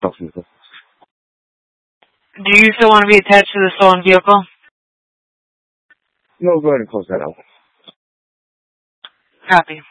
Talk to you. Do you still want to be attached to the stolen vehicle? No, go ahead and close that out. Copy.